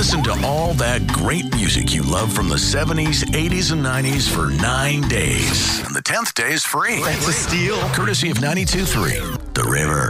Listen to all that great music you love from the 70s, 80s, and 90s for 9 days. And the 10th day is free. That's a steal. Courtesy of 92.3 The River.